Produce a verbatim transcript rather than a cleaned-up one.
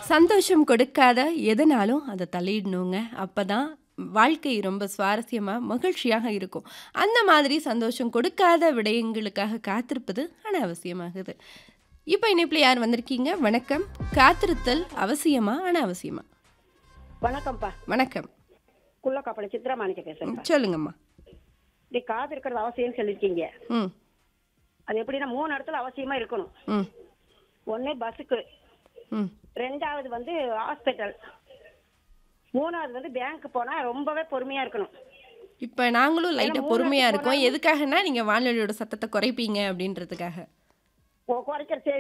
சந்தோஷம் கொடுக்காத எதுனாலும் அத தள்ளிடணுங்க. அப்பதான் வாழ்க்கை ரொம்ப சுவாரஸ்யமா, மகிழ்ச்சியாக இருக்கும். அந்த மாதிரி சந்தோஷம் கொடுக்காத விடயங்களுக்காக காத்திருப்பது அனாவசியமாகுது. இப்ப இணைப்பில யார் வந்திருக்கீங்க? வணக்கம். காத்திருத்தல் அவசியமா? அனாவசியமா? வணக்கம்ப்பா. வணக்கம். குள்ளக்காப்பள சித்ரா மாணிக்க ம். பேசுறேன்ப்பா. சொல்லுங்கம்மா. இப்படி காது இருக்கிறது அவசியம்னு சொல்லியிருக்கீங்க. ம். அது எப்படின்னா மூணு இடத்துல அவசியமா இருக்கணும். ம். ஒண்ணு பஸ்ஸுக்கு, ம். ரெண்டாவது வந்து ஹாஸ்பிட்டல், மூணாவது வந்து பேங்க் போனா ரொம்பவே பொறுமையா இருக்கணும். இப்ப நாங்களும் ஏன்னா லைட்டா மூணு பொறுமையா இடத்துக்கு இருக்கோம். போனாலும் எதுக்காகன்னா, நீங்க வானொலியோட சத்தத்த குறைப்பீங்க அப்படின்றதுக்காக. குறைக்கிற